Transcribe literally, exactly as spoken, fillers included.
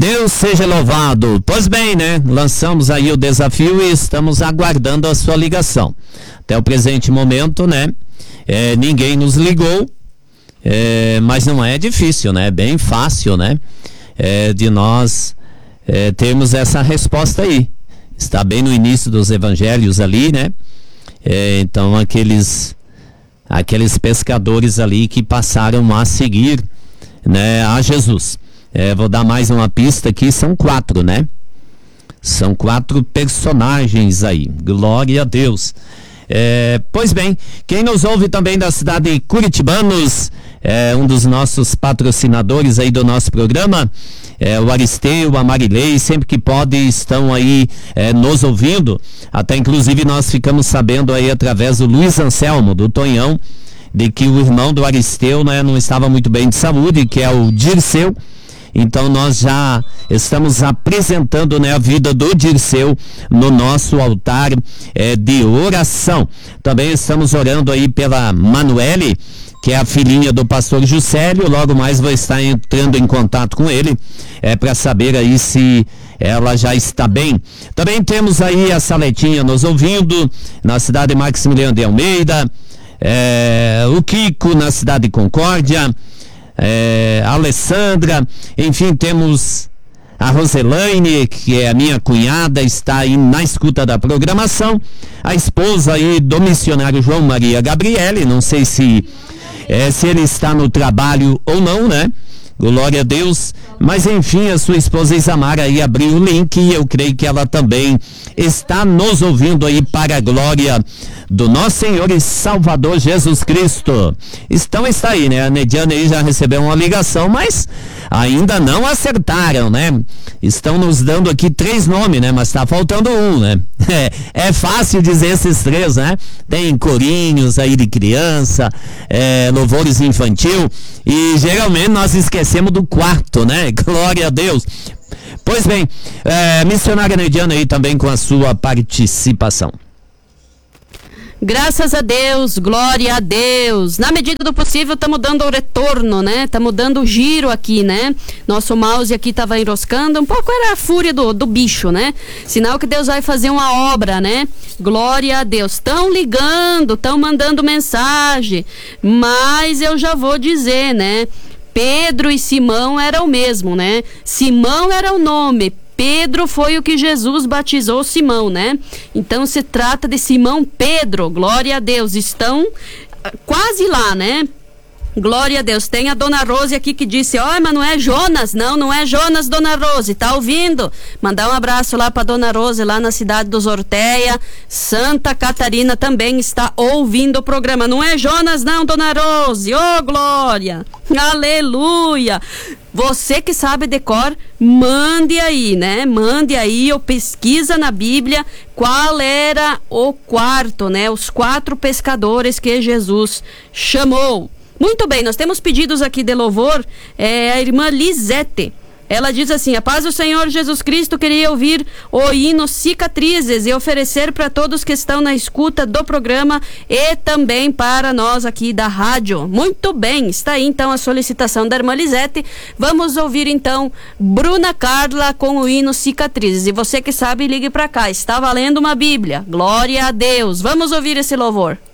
Deus seja louvado. Pois bem, né? Lançamos aí o desafio e estamos aguardando a sua ligação. Até o presente momento, né? É, ninguém nos ligou, é, mas não é difícil, né? É bem fácil, né? É, de nós é, termos essa resposta aí. Está bem no início dos evangelhos ali, né? É, então aqueles aqueles pescadores ali que passaram a seguir, né, a Jesus. É, vou dar mais uma pista aqui, são quatro, né? São quatro personagens aí, glória a Deus. É, pois bem, quem nos ouve também da cidade de Curitibanos, é um dos nossos patrocinadores aí do nosso programa, é, o Aristeu, a Marilei, sempre que pode estão aí é, nos ouvindo, até inclusive nós ficamos sabendo aí através do Luiz Anselmo, do Tonhão, de que o irmão do Aristeu, né, não estava muito bem de saúde, que é o Dirceu. Então nós já estamos apresentando, né, a vida do Dirceu no nosso altar é, de oração. Também estamos orando aí pela Manuele, que é a filhinha do pastor Juscelio. Logo mais vou estar entrando em contato com ele é, para saber aí se ela já está bem. Também temos aí a Saletinha nos ouvindo, na cidade de Maximiliano de Almeida, é, o Kiko na cidade de Concórdia, É, a Alessandra, enfim, temos a Roselaine, que é a minha cunhada, está aí na escuta da programação, a esposa aí do missionário João Maria Gabriele, não sei se, é, se ele está no trabalho ou não, né? Glória a Deus, mas enfim, a sua esposa Isamara aí abriu o link e eu creio que ela também está nos ouvindo aí para a glória do nosso Senhor e Salvador Jesus Cristo. Então está aí, né? A Nediane aí já recebeu uma ligação, mas ainda não acertaram, né? Estão nos dando aqui três nomes, né? Mas está faltando um, né? É, é fácil dizer esses três, né? Tem corinhos aí de criança, é, louvores infantil, e geralmente nós esquecemos do quarto, né? Glória a Deus. Pois bem, é, missionária Nediane aí também com a sua participação. Graças a Deus, glória a Deus. Na medida do possível, estamos dando o retorno, né? Estamos dando o giro aqui, né? Nosso mouse aqui estava enroscando. Um pouco era a fúria do, do bicho, né? Sinal que Deus vai fazer uma obra, né? Glória a Deus. Estão ligando, estão mandando mensagem. Mas eu já vou dizer, né? Pedro e Simão era o mesmo, né? Simão era o nome. Pedro foi o que Jesus batizou Simão, né? Então se trata de Simão Pedro, glória a Deus, estão quase lá, né? Glória a Deus. Tem a dona Rose aqui que disse, ó, oh, mas não é Jonas, não, não é Jonas, dona Rose, tá ouvindo? Mandar um abraço lá pra dona Rose, lá na cidade dos Orteia, Santa Catarina também está ouvindo o programa. Não é Jonas, não, dona Rose, ô oh, glória, aleluia. Você que sabe de cor, mande aí, né? Mande aí ou pesquisa na Bíblia qual era o quarto, né? Os quatro pescadores que Jesus chamou. Muito bem, nós temos pedidos aqui de louvor, é, a irmã Lisete. Ela diz assim, a paz do Senhor Jesus Cristo, queria ouvir o hino Cicatrizes e oferecer para todos que estão na escuta do programa e também para nós aqui da rádio. Muito bem, está aí então a solicitação da irmã Lisete. Vamos ouvir então Bruna Carla com o hino Cicatrizes. E você que sabe, ligue para cá, está valendo uma Bíblia. Glória a Deus. Vamos ouvir esse louvor.